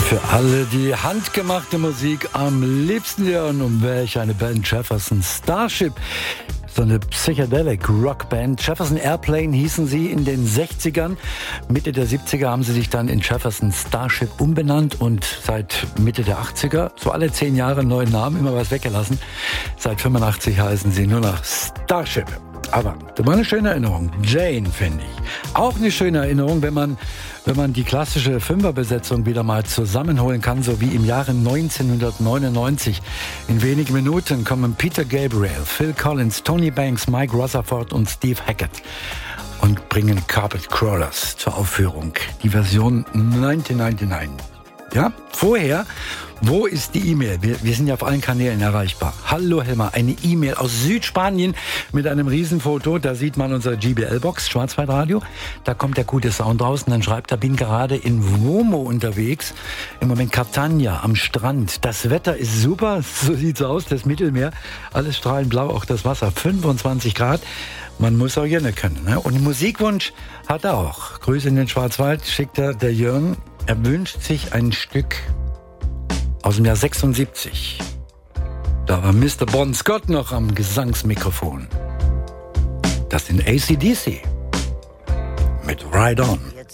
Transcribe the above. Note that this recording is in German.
Für alle, die handgemachte Musik am liebsten hören, um welche eine Band Jefferson Starship. So eine Psychedelic Rockband. Jefferson Airplane hießen sie in den 60ern. Mitte der 70er haben sie sich dann in Jefferson Starship umbenannt und seit Mitte der 80er, so alle 10 Jahre einen neuen Namen, immer was weggelassen. Seit 85 heißen sie nur noch Starship. Aber das war eine schöne Erinnerung. Jane, finde ich. Auch eine schöne Erinnerung, wenn man die klassische Fünferbesetzung wieder mal zusammenholen kann, so wie im Jahre 1999. In wenigen Minuten kommen Peter Gabriel, Phil Collins, Tony Banks, Mike Rutherford und Steve Hackett und bringen Carpet Crawlers zur Aufführung. Die Version 1999. Ja, vorher, wo ist die E-Mail? Wir sind ja auf allen Kanälen erreichbar. Hallo Helmer, eine E-Mail aus Südspanien mit einem Riesenfoto. Da sieht man unsere GBL-Box, Schwarzwaldradio. Da kommt der gute Sound raus und dann schreibt er, bin gerade in Womo unterwegs. Im Moment Catania am Strand. Das Wetter ist super, so sieht's aus, das Mittelmeer. Alles strahlend blau, auch das Wasser, 25 Grad. Man muss auch gerne können. Ne? Und einen Musikwunsch hat er auch. Grüße in den Schwarzwald, schickt er der Jörn. Er wünscht sich ein Stück aus dem Jahr 76. Da war Mr. Bon Scott noch am Gesangsmikrofon. Das sind AC/DC mit Ride On.